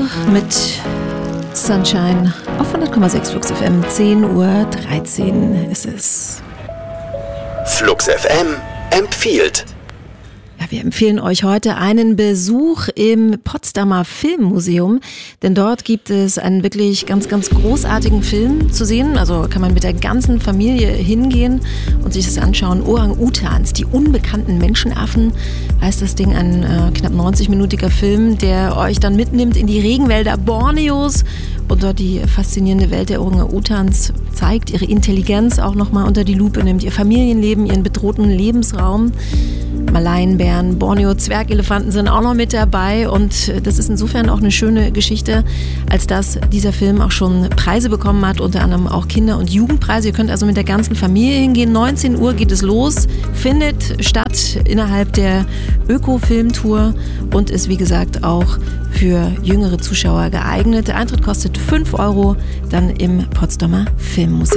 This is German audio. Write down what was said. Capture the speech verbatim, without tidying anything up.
mit Sunshine auf hundert Komma sechs Flux F M. zehn Uhr dreizehn ist es. Flux F M empfiehlt. Ja, wir empfehlen euch heute einen Besuch im Potsdamer Filmmuseum, denn dort gibt es einen wirklich ganz, ganz großartigen Film zu sehen. Also kann man mit der ganzen Familie hingehen und sich das anschauen. Orang-Utans, die unbekannten Menschenaffen, heißt das Ding, ein äh, knapp neunzig-minütiger Film, der euch dann mitnimmt in die Regenwälder Borneos und dort die faszinierende Welt der Orang-Utans zeigt, ihre Intelligenz auch nochmal unter die Lupe nimmt, ihr Familienleben, ihren bedrohten Lebensraum. Malayenbären, Borneo-Zwergelefanten sind auch noch mit dabei und das ist insofern auch eine schöne Geschichte, als dass dieser Film auch schon Preise bekommen hat, unter anderem auch Kinder- und Jugendpreise. Ihr könnt also mit der ganzen Familie hingehen. neunzehn Uhr geht es los, findet statt innerhalb der Öko-Film-Tour und ist wie gesagt auch für jüngere Zuschauer geeignet. Der Eintritt kostet fünf Euro, dann im Potsdamer Filmmuseum.